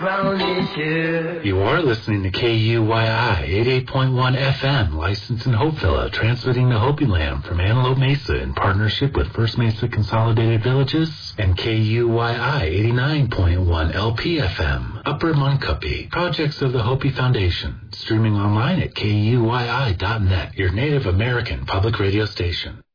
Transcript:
You are listening to KUYI 88.1 FM, licensed in Hopevilla, transmitting to Hopi Land from Antelope Mesa in partnership with First Mesa Consolidated Villages and KUYI 89.1 LPFM, Upper Muncupi, projects of the Hopi Foundation, streaming online at KUYI.net, your Native American public radio station.